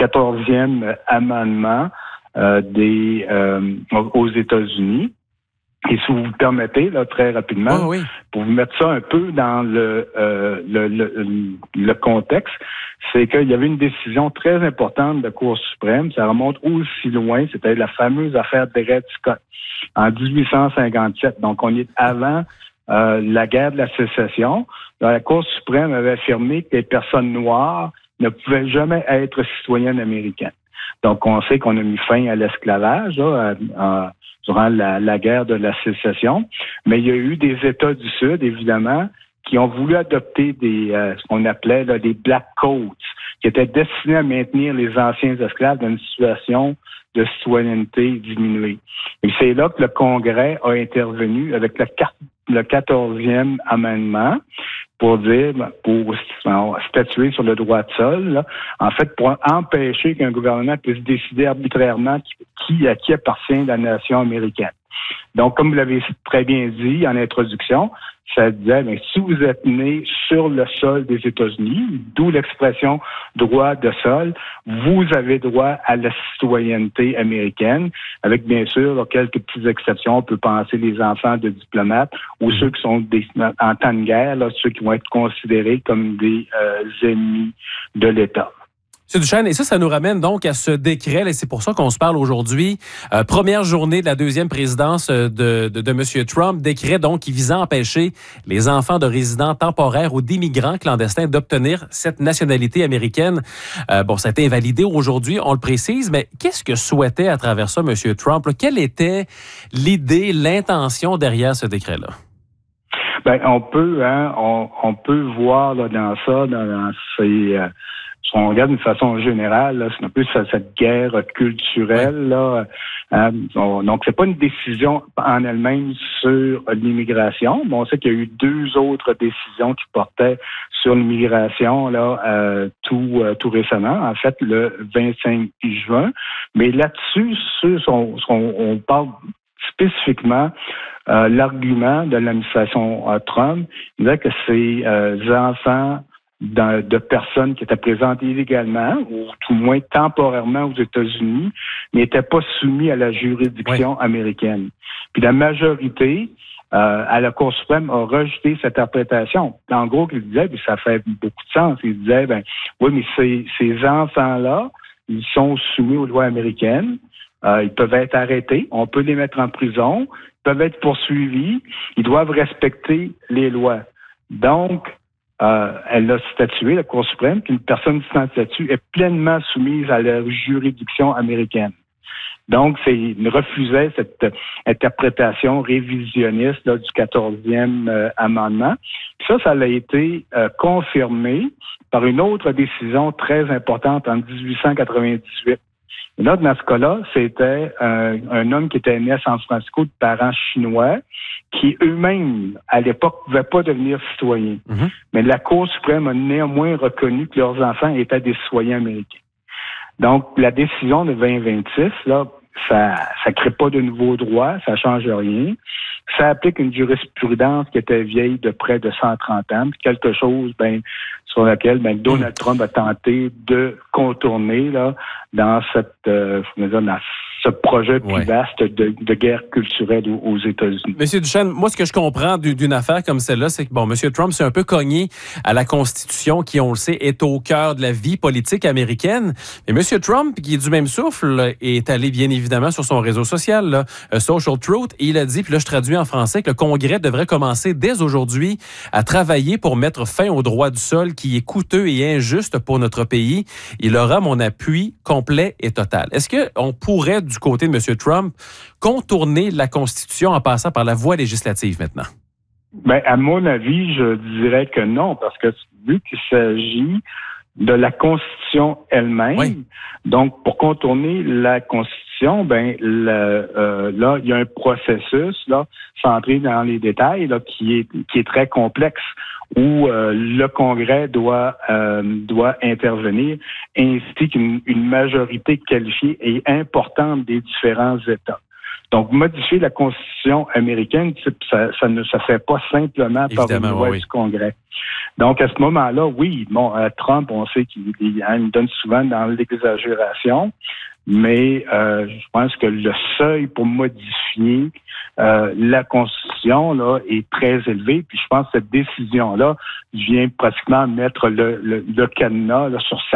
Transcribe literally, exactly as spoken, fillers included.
quatorzième amendement euh, des euh, aux États-Unis. Et si vous me permettez, là, très rapidement, oh, oui. pour vous mettre ça un peu dans le euh, le, le, le contexte, c'est qu'il y avait une décision très importante de la Cour suprême, ça remonte aussi loin, c'était la fameuse affaire Dred Scott en dix-huit cent cinquante-sept. Donc, on est avant euh, la guerre de la sécession. La Cour suprême avait affirmé que les personnes noires ne pouvaient jamais être citoyennes américaines. Donc, on sait qu'on a mis fin à l'esclavage, là, à, à, durant la, la guerre de la sécession, mais il y a eu des États du Sud, évidemment, qui ont voulu adopter des euh, ce qu'on appelait là, des Black Codes, qui étaient destinés à maintenir les anciens esclaves dans une situation de citoyenneté diminuée. Et c'est là que le Congrès a intervenu avec le, le quatorzième amendement pour dire, pour statuer sur le droit de sol, là, en fait, pour empêcher qu'un gouvernement puisse décider arbitrairement qui, qui à qui appartient la nation américaine. Donc, comme vous l'avez très bien dit en introduction, ça disait, bien, si vous êtes né sur le sol des États-Unis, d'où l'expression droit de sol, vous avez droit à la citoyenneté américaine, avec bien sûr là, quelques petites exceptions. On peut penser les enfants de diplomates ou ceux qui sont des, en temps de guerre, là, ceux qui vont être considérés comme des euh, ennemis de l'État. M. Duchesne, et ça, ça nous ramène donc à ce décret, et c'est pour ça qu'on se parle aujourd'hui. Euh, première journée de la deuxième présidence de, de, de M. Trump, décret donc qui visant à empêcher les enfants de résidents temporaires ou d'immigrants clandestins d'obtenir cette nationalité américaine. Euh, bon, ça a été invalidé aujourd'hui, on le précise, mais qu'est-ce que souhaitait à travers ça M. Trump? Là? Quelle était l'idée, l'intention derrière ce décret-là? Ben, on peut, hein, on, on peut voir là, dans ça, dans, dans ces... Euh, Si on regarde d'une façon générale, là, c'est un peu cette, cette guerre culturelle. Là. Euh, on, donc, c'est pas une décision en elle-même sur l'immigration. Bon, on sait qu'il y a eu deux autres décisions qui portaient sur l'immigration là, euh, tout, euh, tout récemment, en fait, le vingt-cinq juin. Mais là-dessus, sur, on, on, on parle spécifiquement euh, l'argument de l'administration euh, Trump, il disait que ces euh, enfants De, de personnes qui étaient présentes illégalement ou tout moins temporairement aux États-Unis n'étaient pas soumis à la juridiction oui. américaine. Puis la majorité euh, à la Cour suprême a rejeté cette interprétation. En gros, il disait, puis ça fait beaucoup de sens, il disait, ben oui, mais ces, ces enfants-là, ils sont soumis aux lois américaines, euh, ils peuvent être arrêtés, on peut les mettre en prison, ils peuvent être poursuivis, ils doivent respecter les lois. Donc, Euh, elle a statué, la Cour suprême, qu'une personne sans statut est pleinement soumise à la juridiction américaine. Donc, c'est, il refusait cette interprétation révisionniste là, du quatorzième euh, amendement. Ça, ça a été euh, confirmé par une autre décision très importante en dix-huit cent quatre-vingt-dix-huit. Et là, dans ce cas-là, c'était un, un homme qui était né à San Francisco de parents chinois qui eux-mêmes, à l'époque, ne pouvaient pas devenir citoyens. Mm-hmm. Mais la Cour suprême a néanmoins reconnu que leurs enfants étaient des citoyens américains. Donc, la décision de vingt vingt-six, là, ça ça crée pas de nouveaux droits, ça change rien. Ça applique une jurisprudence qui était vieille de près de cent trente ans, quelque chose ben, sur laquelle ben, Donald Trump a tenté de contourner là, dans cette euh, dans ce projet plus ouais. vaste de, de guerre culturelle aux États-Unis. Monsieur Duchesne, moi, ce que je comprends d'une affaire comme celle-là, c'est que, bon, Monsieur Trump s'est un peu cogné à la Constitution qui, on le sait, est au cœur de la vie politique américaine. Et Monsieur Trump, qui est du même souffle, est allé, bien évidemment, sur son réseau social, là, Social Truth, et il a dit, puis là, je traduis en français, que le Congrès devrait commencer dès aujourd'hui à travailler pour mettre fin au droit du sol qui est coûteux et injuste pour notre pays. Il aura mon appui complet et total. Est-ce qu'on pourrait, du côté de M. Trump, contourner la Constitution en passant par la voie législative maintenant? Bien, à mon avis, je dirais que non, parce que vu qu'il s'agit de la Constitution elle-même, oui. donc pour contourner la Constitution, ben le, euh, là, il y a un processus, là, sans entrer dans les détails, là, qui est qui est très complexe, où euh, le Congrès doit euh, doit intervenir, ainsi qu'une une majorité qualifiée et importante des différents États. Donc, modifier la Constitution américaine, ça, ça ne se fait pas simplement par une loi oui. du Congrès. Donc, à ce moment-là, oui, bon, euh, Trump, on sait qu'il il, hein, il donne souvent dans l'exagération, mais euh, je pense que le seuil pour modifier euh, la Constitution là est très élevé. Puis je pense que cette décision-là vient pratiquement mettre le, le, le cadenas là, sur